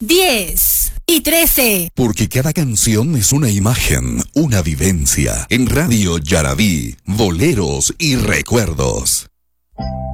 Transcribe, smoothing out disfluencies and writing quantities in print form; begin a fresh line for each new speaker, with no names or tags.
10 y 13.
Porque cada canción es una imagen, una vivencia. En Radio Yarabí, boleros y recuerdos.